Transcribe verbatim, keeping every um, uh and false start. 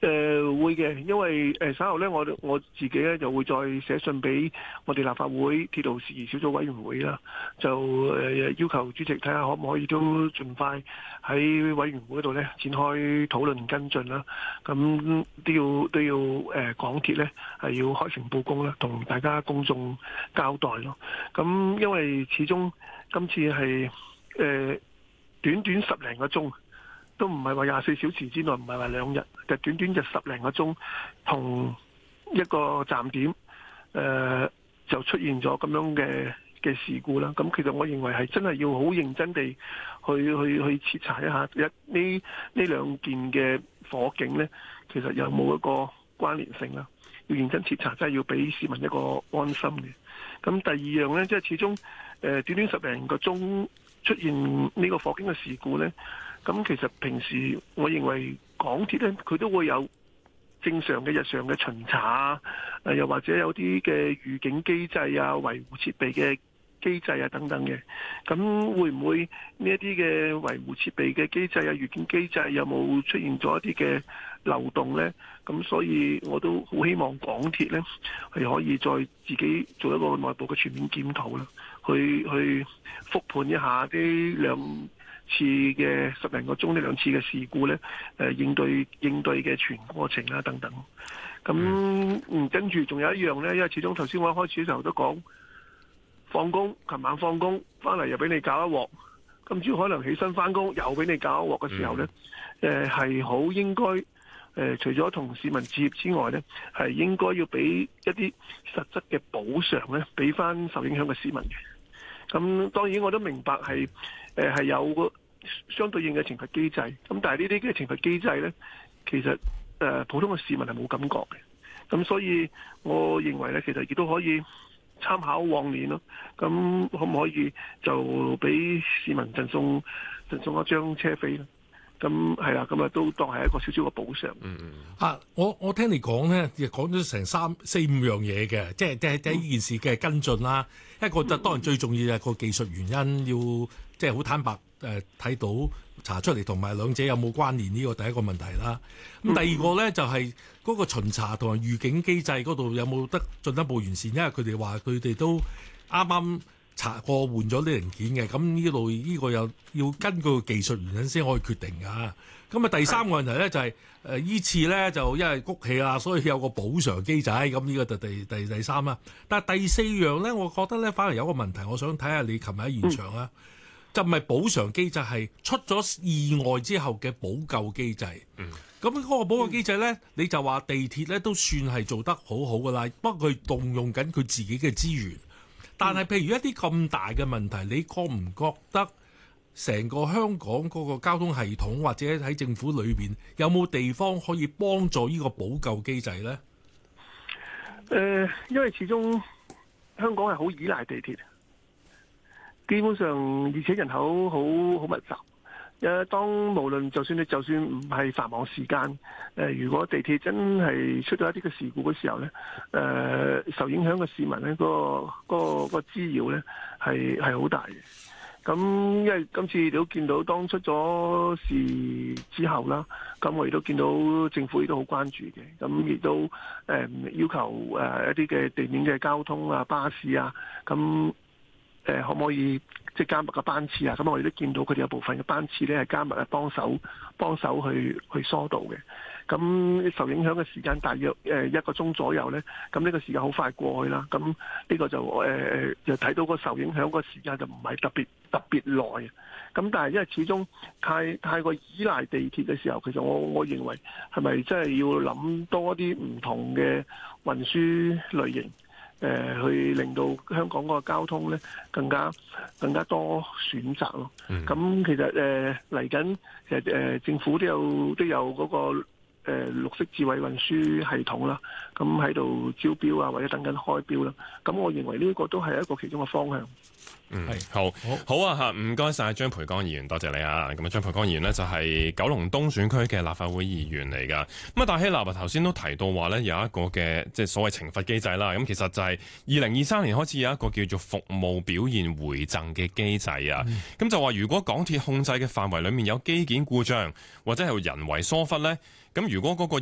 誒、呃、會嘅，因為誒、呃、稍後咧，我我自己咧就會再寫信俾我哋立法會鐵路事宜小組委員會啦，就誒、呃、要求主席睇下可唔可以都盡快喺委員會嗰度咧展開討論跟進啦。咁都要都要誒、呃、港鐵咧係要開誠佈公啦，同大家公眾交代咯。咁因為始終今次係誒、呃、短短十零個鐘。都唔係話廿四小時之內，唔係話兩日，就短短就十零個鐘，同一個站點，誒、呃、就出現咗咁樣嘅嘅事故啦。咁其實我認為係真係要好認真地去去去徹查一下一呢呢兩件嘅火警呢，其實有冇一個關聯性啦？要認真徹查，真係要俾市民一個安心嘅。咁第二樣呢，即係始終誒、呃、短短十零個鐘出現呢個火警嘅事故呢。咁其實平時我認為港鐵咧，佢都會有正常嘅日常嘅巡查啊，誒又或者有啲嘅預警機制啊、維護設備嘅機制啊等等嘅。咁會唔會呢一啲嘅維護設備嘅機制啊、預警機制有冇出現咗一啲嘅漏洞呢？咁所以我都好希望港鐵呢係可以再自己做一個內部嘅全面檢討啦，去去復盤一下啲兩次嘅十零個鐘呢兩次嘅事故呢，誒、呃、應對應對嘅全過程啦等等。咁嗯跟住仲有一樣呢，因為始終頭先我一開始嘅時候都講，放工，琴晚放工翻嚟又俾你搞一鑊，今朝可能起身翻工又俾你搞一鑊嘅時候呢，誒係好應該誒、呃、除咗同市民致歉之外呢，係應該要俾一啲實質嘅補償呢，俾翻受影響嘅市民嘅。咁當然我都明白係誒係有個相對應嘅懲罰機制，咁但係呢啲嘅懲罰機制呢，其實誒、呃、普通嘅市民係冇感覺嘅，咁所以我認為呢，其實亦都可以參考往年咯。咁可唔可以就俾市民贈送贈送一張車飛呢？咁係啦，咁啊都當係一個少少嘅補償。 嗯嗯。啊，我我聽你講咧，亦講咗成三四五樣嘢嘅，即係第第一件事嘅跟進啦。一個就當然最重要係個技術原因，要即係好坦白誒睇到查出嚟，同埋兩者有冇關聯呢個第一個問題啦。咁第二個咧就係嗰個巡查同埋預警機制嗰度有冇得進一步完善，因為佢哋話佢哋都啱啱查過換咗啲零件嘅，咁呢度呢個又要根據技術原因先可以決定㗎。咁啊第三個問題咧就係誒依次咧就因為谷氣啦，所以有個補償機制，咁呢個就第第第三啦。但係第四樣咧，我覺得咧反而有個問題，我想睇下你琴日喺現場啊，嗯、就唔係補償機制，係出咗意外之後嘅補救機制。嗯，咁嗰個補救機制咧，你就話地鐵咧都算係做得好好㗎啦，不過佢動用緊佢自己嘅資源。但係，譬如一啲咁大嘅問題，你覺唔覺得成個香港嗰個交通系統或者喺政府裏邊有冇地方可以幫助呢個補救機制呢？ 誒、呃，因為始終香港係好依賴地鐵，基本上而且人口好好密集。誒，當無論就算你就算唔係繁忙時間，誒、呃，如果地鐵真係出咗一啲嘅事故嘅時候咧，誒、呃，受影響嘅市民咧，嗰、那個嗰、那個、那個滋擾咧係係好大嘅。咁因為今次你都見到，當出咗事之後啦，咁我亦都見到政府亦都好關注嘅，咁亦都誒、呃、要求誒、呃、一啲嘅地面嘅交通啊、巴士啊，咁誒、呃、可唔可以？即係加密嘅班次啊，咁我哋都見到佢哋有部分嘅班次咧係加密嘅幫手幫手去去疏導嘅。咁受影響嘅時間大約誒一個鐘左右咧，咁呢個時間好快過去啦。咁呢個就誒、呃、就睇到個受影響個時間就唔係特別特別耐。咁但係因為始終太太過依賴地鐵嘅時候，其實我我認為係咪真係要諗多啲唔同嘅運輸類型？誒、呃、去令到香港嗰個交通咧更加更加多選擇咯。咁、嗯、其實誒嚟緊，其實誒、呃、政府都有都有嗰、那個誒、呃、綠色智慧運輸系統啦。咁喺度招標啊，或者等緊開標啦。咁我認為呢個都係一個其中嘅方向。 嗯，好，好，好啊嚇，唔該晒張培剛議員，多謝你啊。咁啊，張培剛議員呢，就係九龍東選區嘅立法會議員嚟㗎。咁啊，戴希立啊頭先都提到話呢，有一個嘅即係所謂懲罰機制啦。咁其實就係二零二三年開始有一個叫做服務表現回贈嘅機制啊。咁、嗯、就話如果港鐵控制嘅範圍裡面有機件故障或者係人為疏忽呢，咁如果嗰、那個